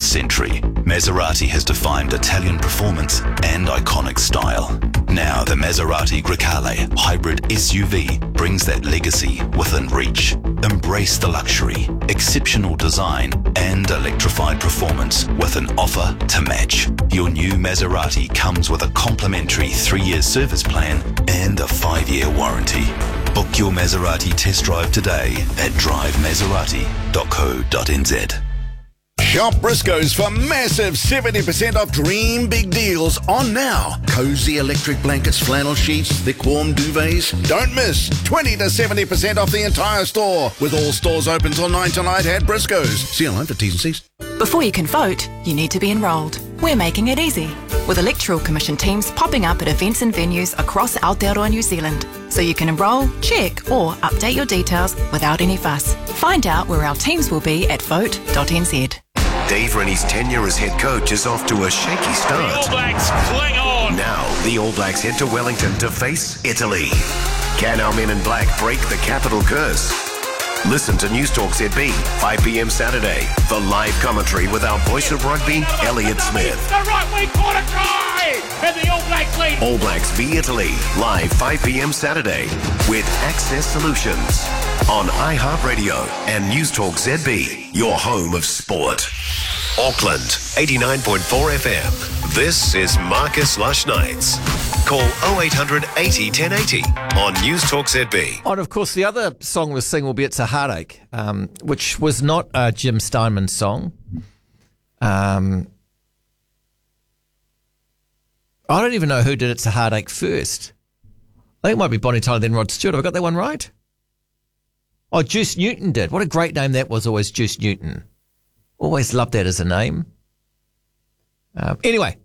century, Maserati has defined Italian performance and iconic style. Now the Maserati Grecale hybrid SUV brings that legacy within reach. Embrace the luxury, exceptional design and electrified performance with an offer to match. Your new Maserati comes with a complimentary 3-year service plan and a 5-year warranty. Book your Maserati test drive today at drivemaserati.co.nz. Shop Briscoe's for massive 70% off dream big deals on now. Cozy electric blankets, flannel sheets, thick warm duvets. Don't miss 20 to 70% off the entire store with all stores open till 9 tonight at Briscoe's. See you online for T's and C's. Before you can vote, you need to be enrolled. We're making it easy, with Electoral Commission teams popping up at events and venues across Aotearoa, New Zealand, so you can enrol, check or update your details without any fuss. Find out where our teams will be at vote.nz. Dave Rennie's tenure as head coach is off to a shaky start. The All Blacks cling on. Now, the All Blacks head to Wellington to face Italy. Can our men in black break the capital curse? Listen to News Talk ZB, 5 p.m. Saturday, for live commentary with our voice of rugby, Elliot Smith. The right wing corner try! And the All Blacks lead. All Blacks v Italy, live 5 p.m. Saturday, with Access Solutions on iHeartRadio and News Talk ZB, your home of sport. Auckland, 89.4 FM. This is Marcus Lush Nights. Call 0800 80 1080 on News Talk ZB. Oh, and of course, the other song we'll sing will be It's a Heartache, which was not a Jim Steinman song. I don't even know who did It's a Heartache first. I think it might be Bonnie Tyler, then Rod Stewart. Have I got that one right? Oh, Juice Newton did. What a great name that was, always Juice Newton. Always loved that as a name. Anyway,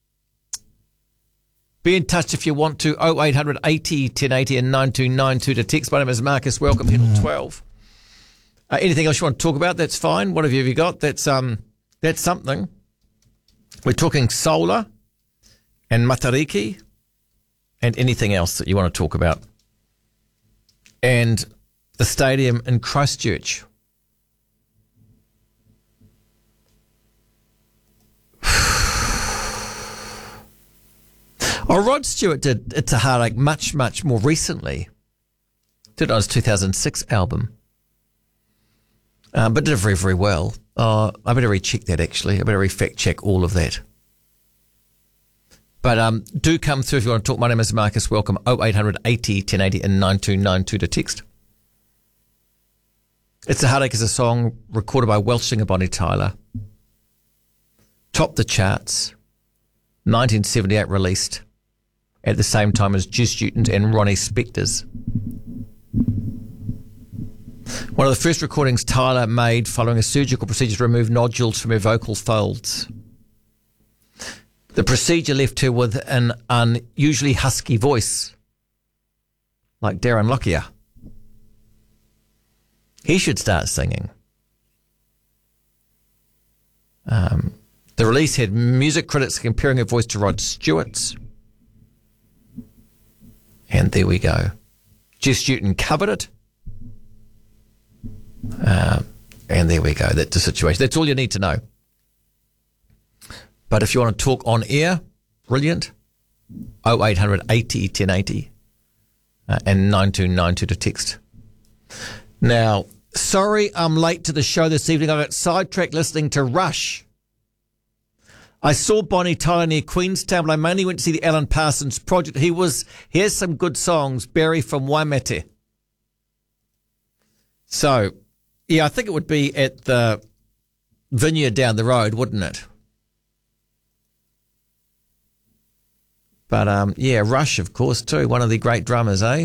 be in touch if you want to. 0800 80 1080 and 9292 to text. My name is Marcus. Welcome, Hill 12. Anything else you want to talk about? That's fine. What have you got? That's something. We're talking solar and Matariki and anything else that you want to talk about. And the stadium in Christchurch. Oh, Rod Stewart did It's a Heartache much, much more recently. Did it on his 2006 album. But did it very, very well. I better recheck that, actually. I better fact check all of that. But do come through if you want to talk. My name is Marcus. Welcome. 0800 80 1080 and 9292 to text. It's a Heartache is a song recorded by Welsh singer Bonnie Tyler. Topped the charts. 1978 released. At the same time as Juice Newton's and Ronnie Spector's. One of the first recordings Tyler made following a surgical procedure to remove nodules from her vocal folds. The procedure left her with an unusually husky voice, like Darren Lockyer. He should start singing. The release had music critics comparing her voice to Rod Stewart's. And there we go. Juice Newton covered it. And there we go. That's the situation. That's all you need to know. But if you want to talk on air, brilliant. 0800 80 1080 and 9292 to text. Now, sorry I'm late to the show this evening. I got sidetracked listening to Rush. I saw Bonnie Tyler near Queenstown, but I mainly went to see the Alan Parsons Project. Here's some good songs. Barry from Waimate. So, yeah, I think it would be at the vineyard down the road, wouldn't it? But, yeah, Rush, of course, too. One of the great drummers, eh?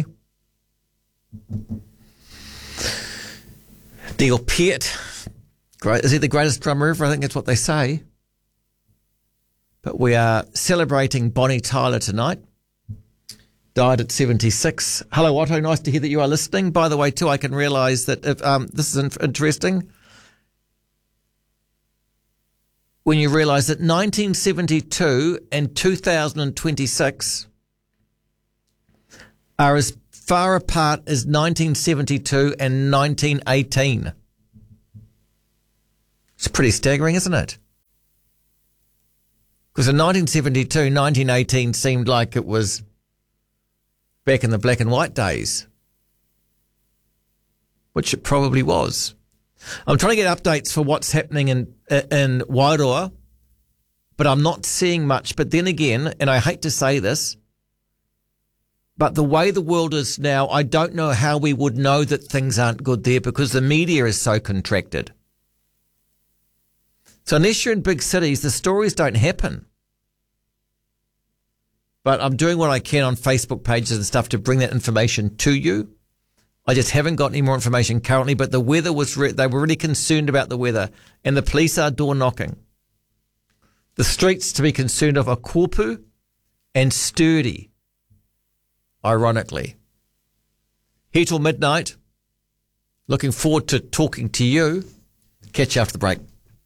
Neil Peart. Great. Is he the greatest drummer ever? I think that's what they say. But we are celebrating Bonnie Tyler tonight. Died at 76. Hello, Otto. Nice to hear that you are listening. By the way, too, I can realise that if this is interesting. When you realise that 1972 and 2026 are as far apart as 1972 and 1918. It's pretty staggering, isn't it? Because in 1972, 1918 seemed like it was back in the black and white days, which it probably was. I'm trying to get updates for what's happening in Wairoa, but I'm not seeing much. But then again, and I hate to say this, but the way the world is now, I don't know how we would know that things aren't good there because the media is so contracted. So unless you're in big cities, the stories don't happen. But I'm doing what I can on Facebook pages and stuff to bring that information to you. I just haven't got any more information currently, but the weather was, they were really concerned about the weather, and the police are door knocking. The streets to be concerned of are Kopu and Sturdy, ironically. Here till midnight. Looking forward to talking to you. Catch you after the break.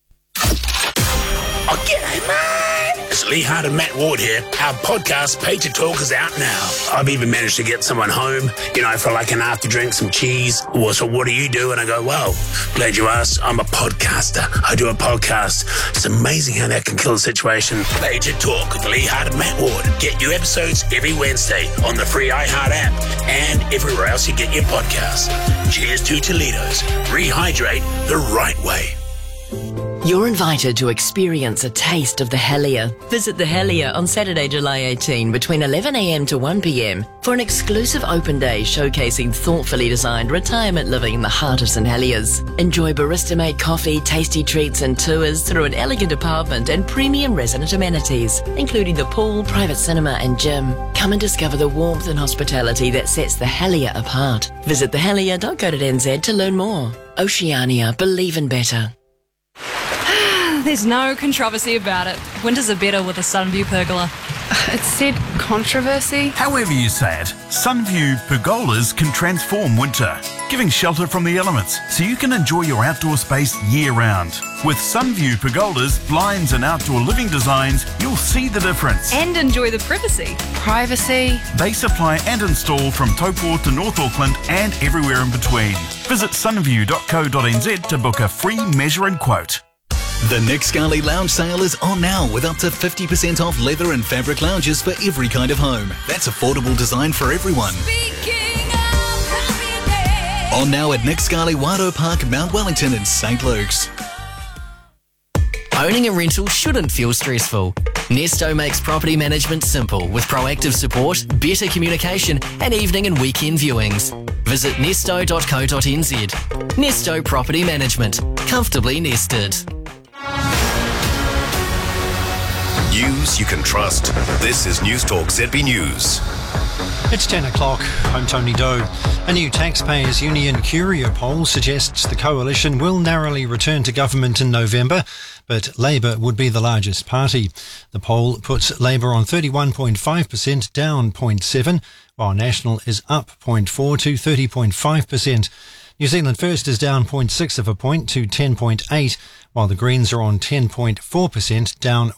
Oh, g'day, mate. It's Lee Hart and Matt Ward here. Our podcast, Pay to Talk, is out now. I've even managed to get someone home, for like an after drink, some cheese. Or so what do you do? And I go, well, glad you asked. I'm a podcaster. I do a podcast. It's amazing how that can kill a situation. Pay to Talk with Lee Hart and Matt Ward. Get new episodes every Wednesday on the free iHeart app and everywhere else you get your podcasts. Cheers to Toledo's. Rehydrate the right way. You're invited to experience a taste of the Helier. Visit the Helier on Saturday, July 18 between 11 a.m. to 1 p.m. for an exclusive open day showcasing thoughtfully designed retirement living in the heart of St Heliers. Enjoy barista-made coffee, tasty treats and tours through an elegant apartment and premium resident amenities, including the pool, private cinema and gym. Come and discover the warmth and hospitality that sets the Helier apart. Visit thehelier.co.nz to learn more. Oceania, believe in better. There's no controversy about it. Winters are better with a Sunview pergola. It said controversy. However you say it, Sunview pergolas can transform winter, giving shelter from the elements so you can enjoy your outdoor space year-round. With Sunview pergolas, blinds and outdoor living designs, you'll see the difference. And enjoy the privacy. Privacy. They supply and install from Taupo to North Auckland and everywhere in between. Visit sunview.co.nz to book a free measure and quote. The Nick Scully Lounge sale is on now with up to 50% off leather and fabric lounges for every kind of home. That's affordable design for everyone. On now at Nick Scully Wairoa Park, Mount Wellington and St Luke's. Owning a rental shouldn't feel stressful. Nesto makes property management simple with proactive support, better communication and evening and weekend viewings. Visit nesto.co.nz. Nesto Property Management. Comfortably nested. News you can trust. This is News Talk ZB News. It's 10 o'clock. I'm Tony Doe. A new taxpayers union Curia poll suggests the coalition will narrowly return to government in November, but Labour would be the largest party. The poll puts Labour on 31.5%, down 0.7, while National is up 0.4 to 30.5%. New Zealand First is down 0.6 of a point to 10.8, while the Greens are on 10.4%, down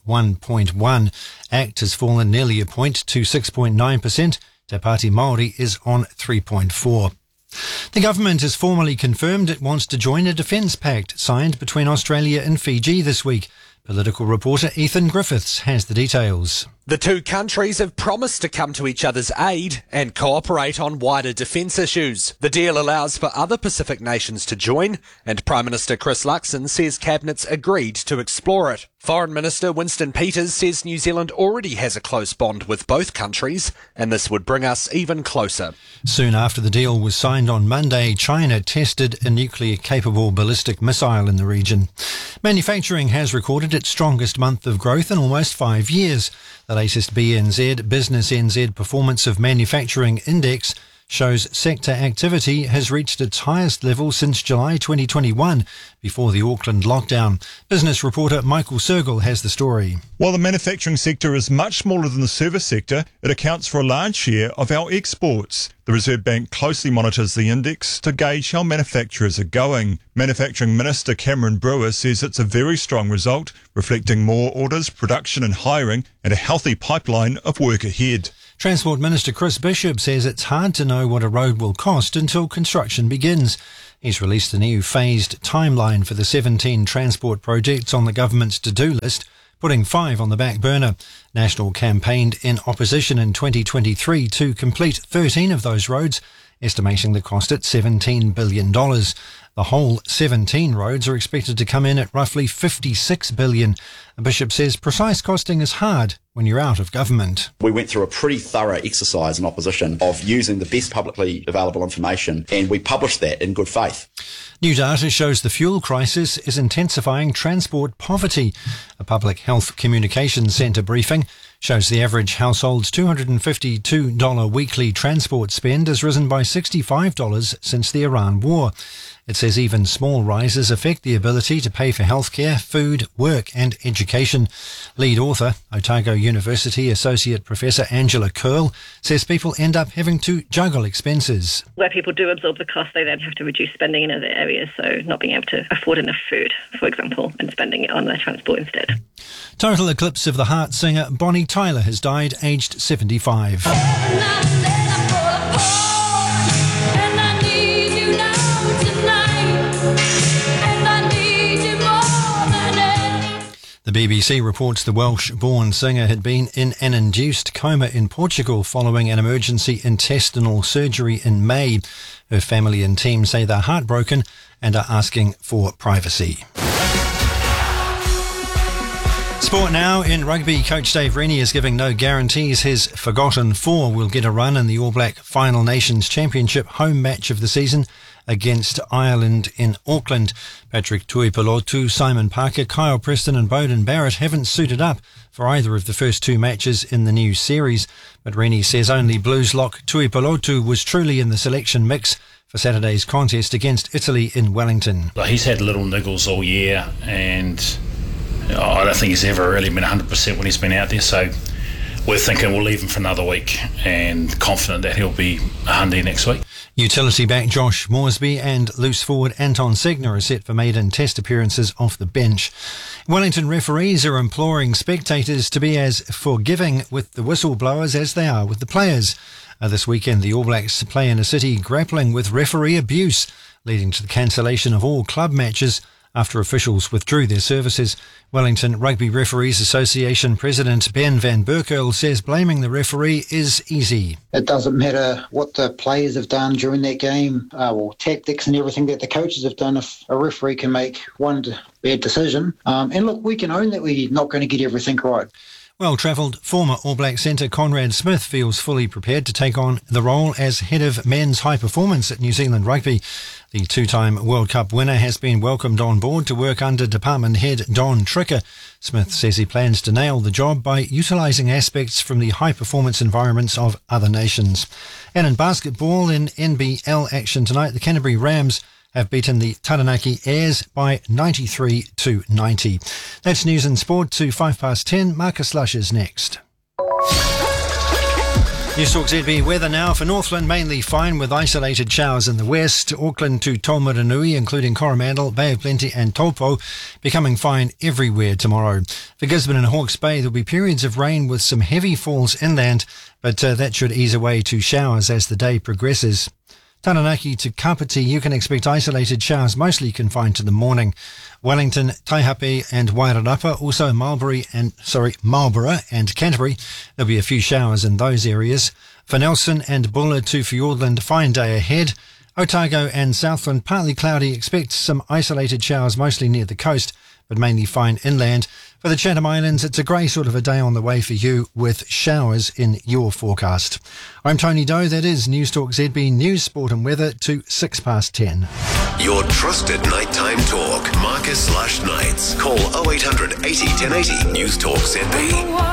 1.1. ACT has fallen nearly a point to 6.9%. Te Pāti Māori is on 3.4. The government has formally confirmed it wants to join a defence pact signed between Australia and Fiji this week. Political reporter Ethan Griffiths has the details. The two countries have promised to come to each other's aid and cooperate on wider defence issues. The deal allows for other Pacific nations to join, and Prime Minister Chris Luxon says Cabinet's agreed to explore it. Foreign Minister Winston Peters says New Zealand already has a close bond with both countries, and this would bring us even closer. Soon after the deal was signed on Monday, China tested a nuclear-capable ballistic missile in the region. Manufacturing has recorded its strongest month of growth in almost 5 years. The latest BNZ Business NZ Performance of Manufacturing Index shows sector activity has reached its highest level since July 2021, before the Auckland lockdown. Business reporter Michael Sergel has the story. While the manufacturing sector is much smaller than the service sector, it accounts for a large share of our exports. The Reserve Bank closely monitors the index to gauge how manufacturers are going. Manufacturing Minister Cameron Brewer says it's a very strong result, reflecting more orders, production and hiring, and a healthy pipeline of work ahead. Transport Minister Chris Bishop says it's hard to know what a road will cost until construction begins. He's released a new phased timeline for the 17 transport projects on the government's to-do list. putting 5 on the back burner. National campaigned in opposition in 2023 to complete 13 of those roads, estimating the cost at $17 billion. The whole 17 roads are expected to come in at roughly $56 billion. The Bishop says precise costing is hard when you're out of government. We went through a pretty thorough exercise in opposition of using the best publicly available information, and we published that in good faith. New data shows the fuel crisis is intensifying transport poverty. A Public Health Communications Centre briefing shows the average household's $252 weekly transport spend has risen by $65 since the Iran war. It says even small rises affect the ability to pay for healthcare, food, work and education. Lead author, Otago University Associate Professor Angela Curl, says people end up having to juggle expenses. Where people do absorb the cost, they then have to reduce spending in other areas, so not being able to afford enough food, for example, and spending it on their transport instead. Total eclipse of the heart singer Bonnie Tyler has died, aged 75. The BBC reports the Welsh-born singer had been in an induced coma in Portugal following an emergency intestinal surgery in May. Her family and team say they're heartbroken and are asking for privacy. Sport now. In rugby, coach Dave Rennie is giving no guarantees his Forgotten Four will get a run in the All Black Final Nations Championship home match of the season against Ireland in Auckland. Patrick Tuipulotu, Simon Parker, Kyle Preston and Bowden Barrett haven't suited up for either of the first 2 matches in the new series, but Rennie says only Blues lock Tuipulotu was truly in the selection mix for Saturday's contest against Italy in Wellington. He's had little niggles all year, and I don't think he's ever really been 100% when he's been out there, so we're thinking we'll leave him for another week and confident that he'll be a Hundy next week. Utility back Josh Moresby and loose forward Anton Segner are set for maiden test appearances off the bench. Wellington referees are imploring spectators to be as forgiving with the whistleblowers as they are with the players. This weekend, the All Blacks play in a city grappling with referee abuse, leading to the cancellation of all club matches after officials withdrew their services. Wellington Rugby Referees Association President Ben van Berkel says blaming the referee is easy. It doesn't matter what the players have done during that game, or tactics and everything that the coaches have done. If a referee can make one bad decision, and look, we can own that we're not going to get everything right. Well-travelled former All Black centre Conrad Smith feels fully prepared to take on the role as head of men's high performance at New Zealand Rugby. The 2-time World Cup winner has been welcomed on board to work under department head Don Tricker. Smith says he plans to nail the job by utilising aspects from the high performance environments of other nations. And in basketball, in NBL action tonight, the Canterbury Rams have beaten the Taranaki Airs by 93-90. That's news and sport to 10:05. Marcus Lush is next. News Talk ZB weather now. For Northland, mainly fine with isolated showers in the west. Auckland to Taumarunui, including Coromandel, Bay of Plenty and Taupo, becoming fine everywhere tomorrow. For Gisborne and Hawke's Bay, there'll be periods of rain with some heavy falls inland, but that should ease away to showers as the day progresses. Taranaki to Kapiti, you can expect isolated showers, mostly confined to the morning. Wellington, Taihape and Wairarapa, also Marlborough and Canterbury, there'll be a few showers in those areas. For Nelson and Buller to Fiordland, fine day ahead. Otago and Southland, partly cloudy, expect some isolated showers, mostly near the coast, but mainly fine inland. For the Chatham Islands, it's a grey sort of a day on the way for you with showers in your forecast. I'm Tony Doe. That is News Talk ZB News, Sport and Weather to 10:06. Your trusted nighttime talk. Marcus Lush Nights. Call 0800 80 1080 News Talk ZB.